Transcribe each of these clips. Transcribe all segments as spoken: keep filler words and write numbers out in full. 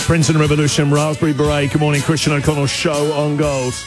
Prince and Revolution, Raspberry Beret. Good morning, Christian O'Connell show on Goals.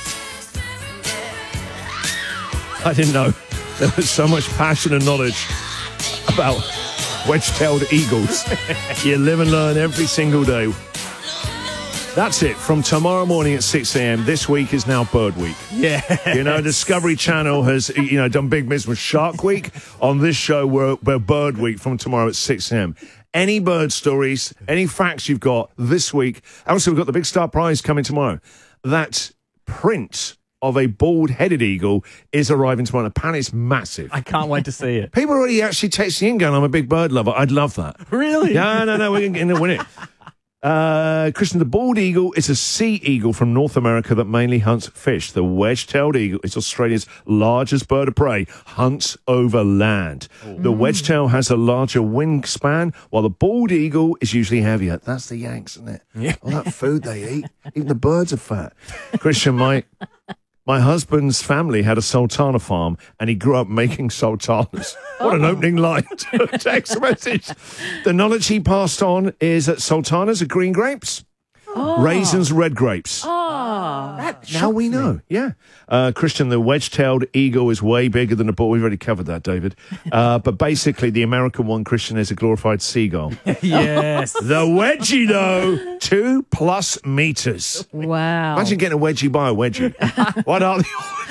I didn't know there was so much passion and knowledge about wedge-tailed eagles. You live and learn every single day. That's it. From tomorrow morning at six a.m. This week is now Bird Week. Yeah. You know, Discovery Channel has, you know, done big business with Shark Week. On this show, we're, we're Bird Week from tomorrow at six a.m. Any bird stories, any facts you've got this week. Also, we've got the Big Star Prize coming tomorrow. That print of a bald-headed eagle is arriving tomorrow. Apparently, it's massive. I can't wait to see it. People are already actually texting in going, I'm a big bird lover. I'd love that. Really? No, no, no. We're going to win it. Uh, Christian, the bald eagle is a sea eagle from North America that mainly hunts fish. The wedge-tailed eagle is Australia's largest bird of prey, hunts over land. Oh. The wedge-tail has a larger wingspan, while the bald eagle is usually heavier. That's the Yanks, isn't it? Yeah. All that food they eat. Even the birds are fat. Christian, my... My husband's family had a sultana farm, and he grew up making sultanas. What an opening line to a text message. The knowledge he passed on is that sultanas are green grapes, oh. raisins red grapes. Oh, that now we know. Me. Yeah. Uh, Christian, the wedge-tailed eagle is way bigger than a bull. We've already covered that, David. Uh, but basically, the American one, Christian, is a glorified seagull. Yes. The wedgie, though, two plus meters. Wow. Imagine getting a wedgie by a wedgie. What are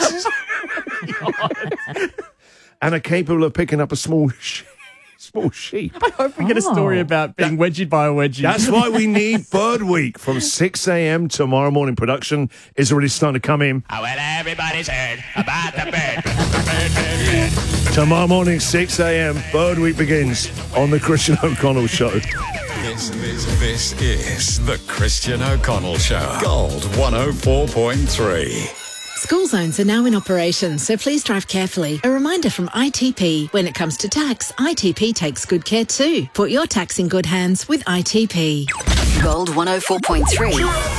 the odds? And are capable of picking up a small sheep. Small sheep. I hope we get a story about being that, wedgied by a wedgie. That's why we need Bird Week from six a.m. tomorrow morning. Production is already starting to come in. Oh, well, everybody's heard about the bird. bird, bird, bird. Tomorrow morning, six a.m. Bird Week begins on the Christian O'Connell Show. This, this, this is the Christian O'Connell Show. Gold one oh four point three. School zones are now in operation, so please drive carefully. A reminder from I T P. When it comes to tax, I T P takes good care too. Put your tax in good hands with I T P. Gold one oh four point three.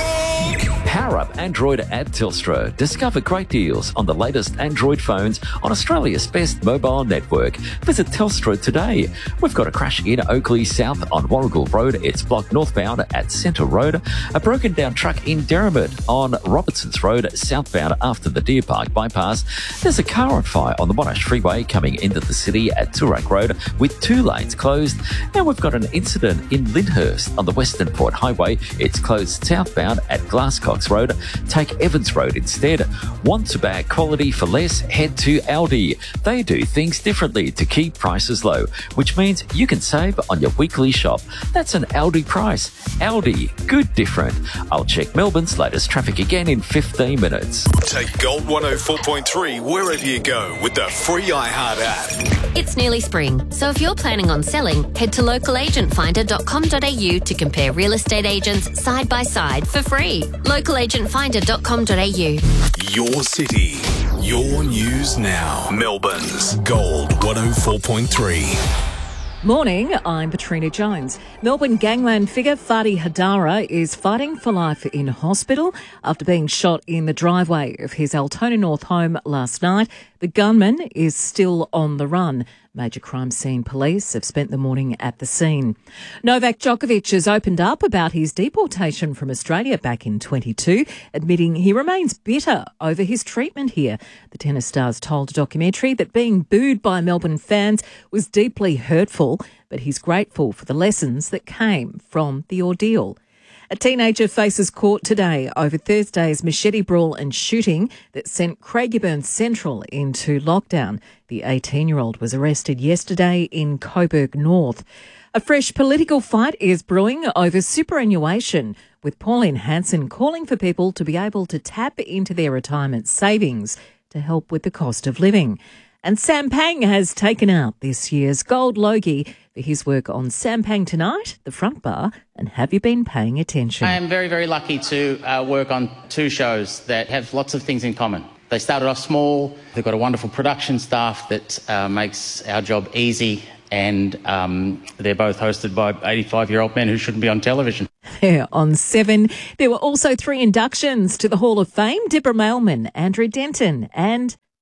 Power up Android at Telstra. Discover great deals on the latest Android phones on Australia's best mobile network. Visit Telstra today. We've got a crash in Oakley South on Warrigal Road. It's blocked northbound at Centre Road. A broken down truck in Derrimut on Robertson's Road southbound after the Deer Park bypass. There's a car on fire on the Monash Freeway coming into the city at Toorak Road with two lanes closed. And we've got an incident in Lyndhurst on the Western Port Highway. It's closed southbound at Glasscock Road. Take Evans Road instead. Want to bag quality for less? Head to Aldi. They do things differently to keep prices low, which means you can save on your weekly shop. That's an Aldi price. Aldi, good different. I'll check Melbourne's latest traffic again in fifteen minutes. Take Gold one oh four point three wherever you go with the free iHeart app. It's nearly spring, so if you're planning on selling, head to local agent finder dot com dot a u to compare real estate agents side by side for free. local agent finder dot com dot a u. Your city, your news now. Melbourne's Gold one oh four point three. Morning, I'm Patrina Jones. Melbourne gangland figure Fadi Hadara is fighting for life in hospital after being shot in the driveway of his Altona North home last night. The gunman is still on the run. Major crime scene police have spent the morning at the scene. Novak Djokovic has opened up about his deportation from Australia back in twenty-two, admitting he remains bitter over his treatment here. The tennis star's told a documentary that being booed by Melbourne fans was deeply hurtful, but he's grateful for the lessons that came from the ordeal. A teenager faces court today over Thursday's machete brawl and shooting that sent Craigieburn Central into lockdown. The eighteen-year-old was arrested yesterday in Coburg North. A fresh political fight is brewing over superannuation, with Pauline Hanson calling for people to be able to tap into their retirement savings to help with the cost of living. And Sam Pang has taken out this year's Gold Logie for his work on Sampang Tonight, The Front Bar, and Have You Been Paying Attention? I am very, very lucky to uh, work on two shows that have lots of things in common. They started off small. They've got a wonderful production staff that uh, makes our job easy, and um, they're both hosted by eighty-five-year-old men who shouldn't be on television. Yeah, on Seven, there were also three inductions to the Hall of Fame: Deborah Mailman, Andrew Denton and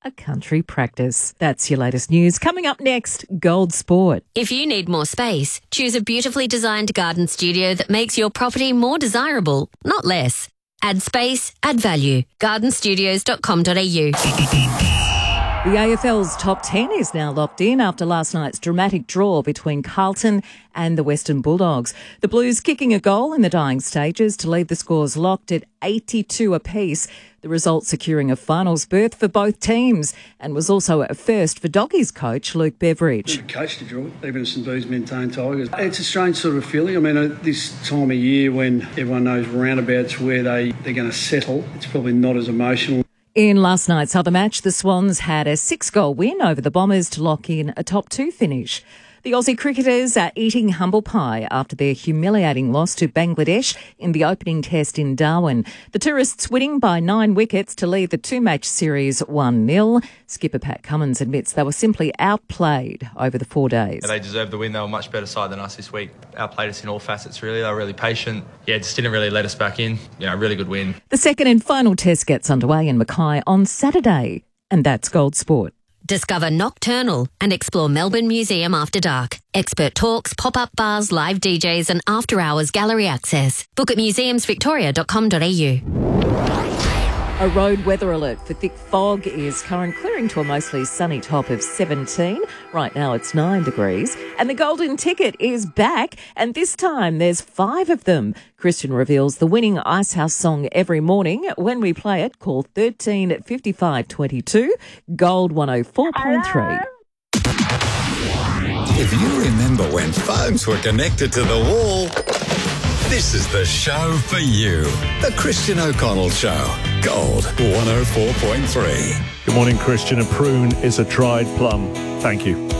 a country practice. That's your latest news. Coming up next, Gold Sport. If you need more space, choose a beautifully designed garden studio that makes your property more desirable, not less. Add space, add value. garden studios dot com dot a u. The A F L's top ten is now locked in after last night's dramatic draw between Carlton and the Western Bulldogs. The Blues kicking a goal in the dying stages to leave the scores locked at eighty-two apiece. The result securing a finals berth for both teams and was also a first for Doggies coach Luke Beveridge. Good coach to draw, even if St Boo's maintained Tigers. It's a strange sort of feeling. I mean, uh, this time of year when everyone knows roundabouts where they, they're going to settle, it's probably not as emotional. In last night's other match, the Swans had a six-goal win over the Bombers to lock in a top two finish. The Aussie cricketers are eating humble pie after their humiliating loss to Bangladesh in the opening test in Darwin. The tourists winning by nine wickets to leave the two-match series one nil. Skipper Pat Cummins admits they were simply outplayed over the four days. They deserved the win. They were a much better side than us this week. Outplayed us in all facets, really. They were really patient. Yeah, just didn't really let us back in. You know, really good win. The second and final test gets underway in Mackay on Saturday. And that's Gold Sport. Discover Nocturnal and explore Melbourne Museum after dark. Expert talks, pop-up bars, live D Js and after-hours gallery access. Book at museums victoria dot com dot a u. A road weather alert for thick fog is current, clearing to a mostly sunny top of seventeen. Right now it's nine degrees. And the golden ticket is back, and this time there's five of them. Christian reveals the winning Icehouse song every morning. When we play it, call thirteen fifty-five twenty-two, Gold one oh four point three. If you remember when phones were connected to the wall, this is the show for you. The Christian O'Connell Show. Gold one oh four point three. Good morning, Christian. A prune is a dried plum. Thank you.